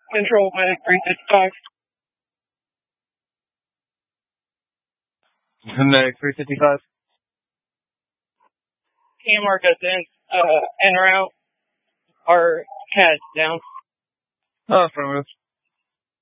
Control Medic 355. Medic 355. Can mark us in, en route. Our CAD's down. Oh, affirmative.